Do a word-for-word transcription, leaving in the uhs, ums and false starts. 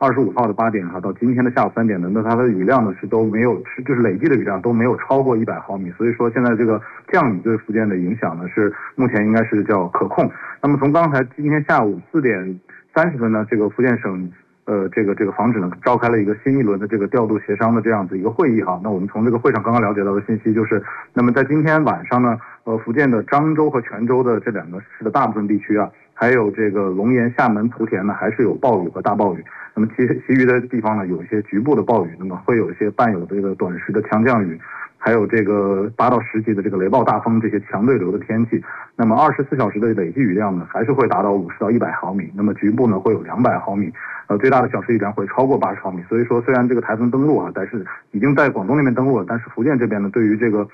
二十五号的八点哈到今天的下午三点呢，那它的雨量呢是都没有，就是累计的雨量都没有超过一百毫米，所以说现在这个降雨对福建的影响呢是目前应该是叫可控。那么从刚才今天下午四点三十分呢，这个福建省呃，这个这个防止呢召开了一个新一轮的这个调度协商的这样子一个会议哈。那我们从这个会上刚刚了解到的信息就是，那么在今天晚上呢，呃，福建的漳州和泉州的这两个市的大部分地区啊，还有这个龙岩、厦门、莆田呢，还是有暴雨和大暴雨。那么其其余的地方呢，有一些局部的暴雨，那么会有一些伴有这个短时的强降雨。还有这个八到十级的这个雷暴大风这些强对流的天气，那么二十四小时的累计雨量呢，还是会达到五十到一百毫米，那么局部呢会有两百毫米，呃，最大的小时雨量会超过八十毫米。所以说，虽然这个台风登陆啊，但是已经在广东那边登陆了，但是福建这边呢，对于这个